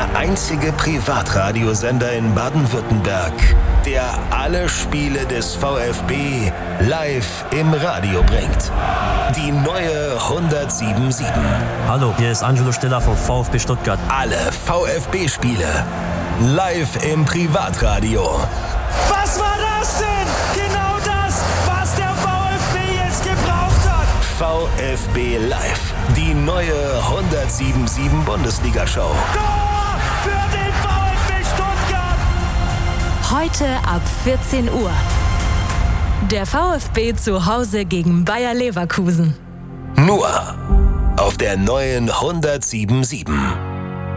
Der einzige Privatradiosender in Baden-Württemberg, der alle Spiele des VfB live im Radio bringt. Die neue 107.7. Hallo, hier ist Angelo Stiller vom VfB Stuttgart. Alle VfB-Spiele live im Privatradio. Was war das denn? Genau das, was der VfB jetzt gebraucht hat. VfB Live, die neue 107.7 Bundesliga-Show. Tor für den VfB Stuttgart. Heute ab 14 Uhr. Der VfB zu Hause gegen Bayer Leverkusen. Nur auf der neuen 107.7.